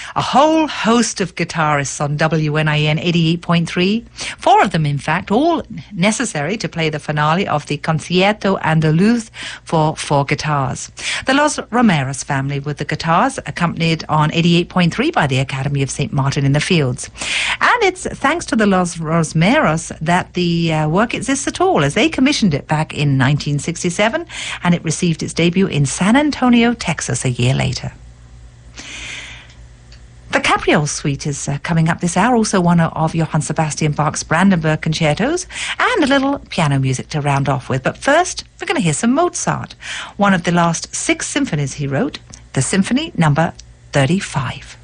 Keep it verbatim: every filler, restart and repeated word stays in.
A whole host of guitarists on W N I N eighty-eight point three. Four of them, in fact, all necessary to play the finale of the Concierto Andaluz for four guitars. The Los Romeros family with the guitars, accompanied on eighty-eight point three by the Academy of Saint Martin in the Fields. And it's thanks to the Los Romeros that the uh, work exists at all, as they commissioned it back in nineteen sixty-seven, and it received its debut in San Antonio, Texas, a year later. The Capriole Suite is uh, coming up this hour, also one of Johann Sebastian Bach's Brandenburg concertos, and a little piano music to round off with. But first, we're going to hear some Mozart, one of the last six symphonies he wrote, the Symphony number thirty-five.